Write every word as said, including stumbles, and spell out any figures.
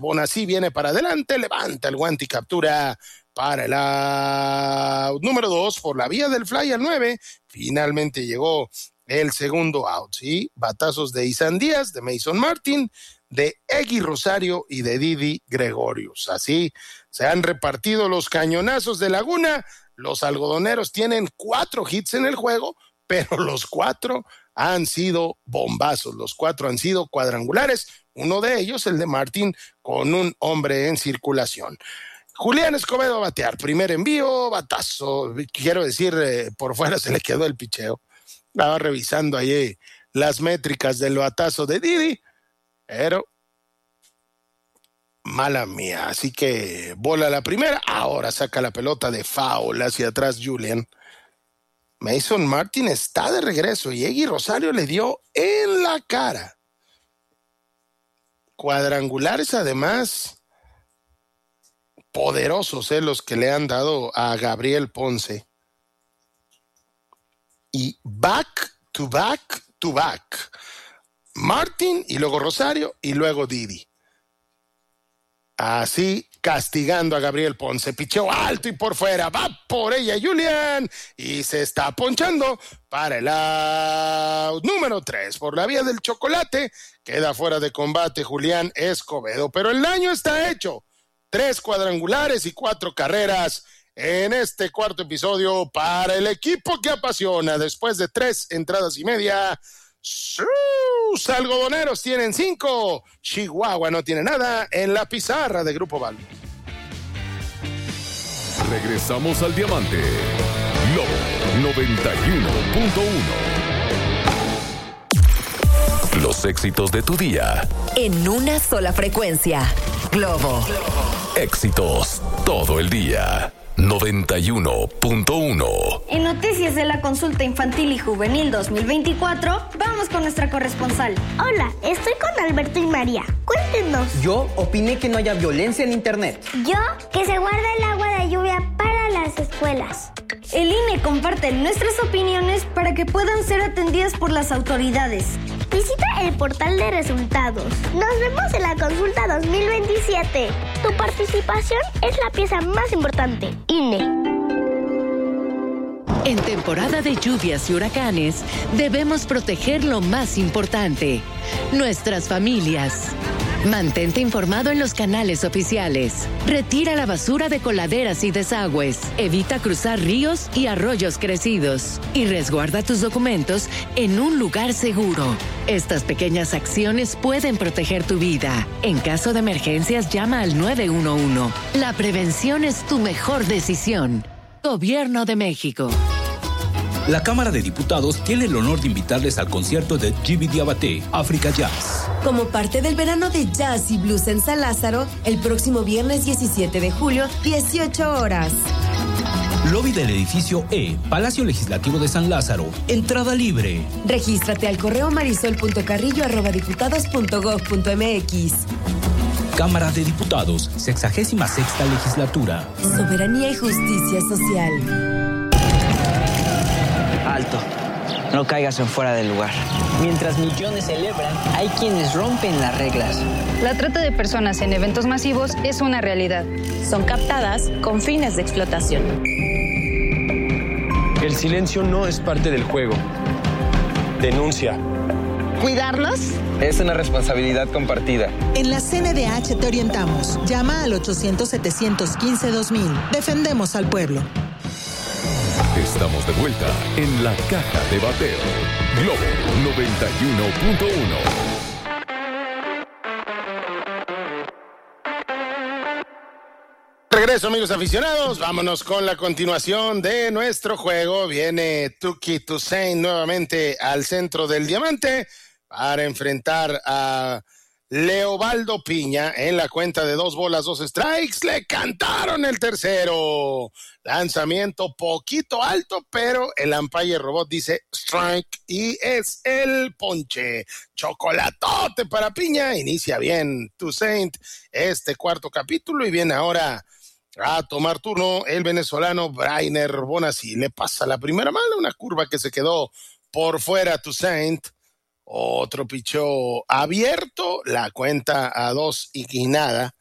Bonasí viene para adelante, levanta el guante y captura para el out número dos por la vía del fly al nueve. Finalmente llegó el segundo out, ¿sí? Batazos de Isan Díaz, de Mason Martin, de Eggy Rosario y de Didi Gregorius. Así se han repartido los cañonazos de Laguna. Los algodoneros tienen cuatro hits en el juego, pero los cuatro han sido bombazos, los cuatro han sido cuadrangulares, uno de ellos, el de Martin, con un hombre en circulación. Julián Escobedo a batear, primer envío, batazo, quiero decir, eh, por fuera se le quedó el picheo. Estaba revisando ahí las métricas del batazo de Didi, pero mala mía, así que bola la primera, ahora saca la pelota de foul hacia atrás Julián. Mason Martin está de regreso y Eggy Rosario le dio en la cara. Cuadrangulares además poderosos, eh, los que le han dado a Gabriel Ponce. Y back to back to back. Martin y luego Rosario y luego Didi. Así castigando a Gabriel Ponce. Picheo alto y por fuera. Va por ella Julián. Y se está ponchando para el out número tres. Por la vía del chocolate. Queda fuera de combate Julián Escobedo. Pero el daño está hecho. Tres cuadrangulares y cuatro carreras en este cuarto episodio para el equipo que apasiona. Después de tres entradas y media, sus algodoneros tienen cinco. Chihuahua no tiene nada en la pizarra de Grupo Valve. Regresamos al Diamante. Globo noventa y uno punto uno. Los éxitos de tu día. En una sola frecuencia. Globo. Éxitos todo el día. noventa y uno punto uno. En noticias de la consulta infantil y juvenil dos mil veinticuatro, vamos con nuestra corresponsal. Hola, estoy con Alberto y María. Cuéntenos. Yo opiné que no haya violencia en internet. Yo, que se guarda el agua de lluvia para las escuelas. El I N E comparte nuestras opiniones para que puedan ser atendidas por las autoridades. Visita el portal de resultados. Nos vemos en la consulta dos mil veintisiete. Tu participación es la pieza más importante. I N E. En temporada de lluvias y huracanes, debemos proteger lo más importante, nuestras familias. Mantente informado en los canales oficiales. Retira la basura de coladeras y desagües. Evita cruzar ríos y arroyos crecidos. Y resguarda tus documentos en un lugar seguro. Estas pequeñas acciones pueden proteger tu vida. En caso de emergencias, llama al nueve uno uno. La prevención es tu mejor decisión. Gobierno de México. La Cámara de Diputados tiene el honor de invitarles al concierto de Gibi Diabaté, África Jazz. Como parte del verano de jazz y blues en San Lázaro, el próximo viernes diecisiete de julio, dieciocho horas. Lobby del edificio E, Palacio Legislativo de San Lázaro. Entrada libre. Regístrate al correo marisol punto carrillo arroba diputados punto gob punto mx. Cámara de Diputados, sexagésima sexta legislatura. Soberanía y justicia social. Alto, no caigas en fuera del lugar. Mientras millones celebran, hay quienes rompen las reglas. La trata de personas en eventos masivos es una realidad. Son captadas con fines de explotación. El silencio no es parte del juego. Denuncia. ¿Cuidarlos? Es una responsabilidad compartida. En la C N D H te orientamos. Llama al ochocientos, setecientos quince, dos mil. Defendemos al pueblo. Estamos de vuelta en la caja de bateo. Globo noventa y uno punto uno. Regreso, amigos aficionados. Vámonos con la continuación de nuestro juego. Viene Tuki Toussaint nuevamente al centro del diamante para enfrentar a Leobaldo Piña en la cuenta de dos bolas, dos strikes. Le cantaron el tercero. Lanzamiento poquito alto, pero el umpire robot dice strike y es el ponche. Chocolatote para Piña. Inicia bien Toussaint este cuarto capítulo y viene ahora a tomar turno el venezolano Brainer Bonasí. Le pasa la primera mala, una curva que se quedó por fuera Toussaint. Otro pichó abierto, la cuenta a dos y nada.